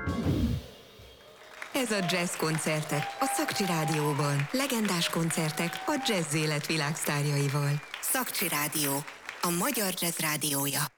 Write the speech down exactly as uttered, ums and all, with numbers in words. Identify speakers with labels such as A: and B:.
A: Ez a Jazz Koncertek a Szakcsi Rádióban. Legendás koncertek a jazz élet világsztárjaival. Szakcsi Rádió, a magyar jazz rádiója.